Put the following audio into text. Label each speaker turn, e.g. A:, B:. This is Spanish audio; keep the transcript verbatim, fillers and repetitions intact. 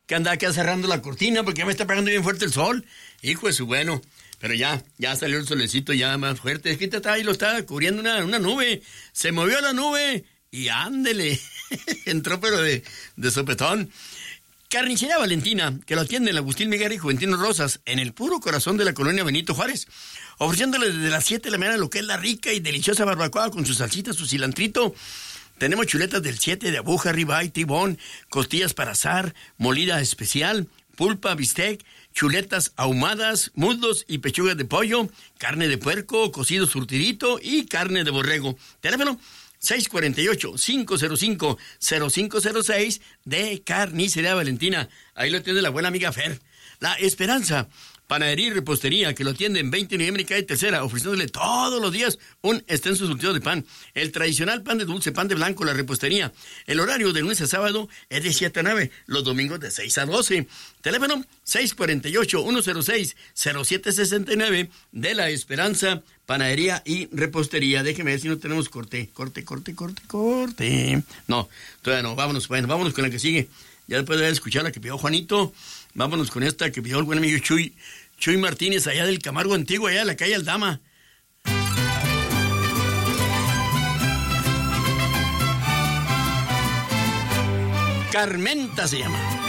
A: que andaba acá cerrando la cortina porque ya me está pegando bien fuerte el sol. Hijo de su bueno. Pero ya, ya salió el solecito ya más fuerte. Es que estaba ahí, lo estaba cubriendo una, una nube. Se movió la nube y ándele. Entró pero de, de sopetón. Carnicería Valentina, que lo atiende en Agustín Miguel y Juventino Rosas, en el puro corazón de la colonia Benito Juárez, ofreciéndole desde las siete de la mañana lo que es la rica y deliciosa barbacoa con su salsita, su cilantrito. Tenemos chuletas del siete de aguja, ribeye, tibón, costillas para asar, molida especial, pulpa, bistec, chuletas ahumadas, muslos y pechugas de pollo, carne de puerco, cocido surtidito y carne de borrego. Teléfono seis cuatro ocho, cinco cero cinco, cero cinco cero seis de Carnicería Valentina. Ahí lo tiene la buena amiga Fer. La Esperanza, panadería y repostería, que lo atiende en veinte de noviembre y calle Tercera, ofreciéndole todos los días un extenso surtido de pan. El tradicional pan de dulce, pan de blanco, la repostería. El horario de lunes a sábado es de siete a nueve, los domingos de seis a doce. Teléfono seis cuatro ocho, uno cero seis, cero siete seis nueve de La Esperanza, panadería y repostería. Déjeme ver si no tenemos corte, corte, corte, corte, corte. No, todavía no, vámonos, bueno, vámonos con la que sigue. Ya después de escuchar la que pidió Juanito, vámonos con esta que pidió el buen amigo Chuy, Chuy Martínez, allá del Camargo Antiguo, allá de la calle Aldama. Carmenta se llama.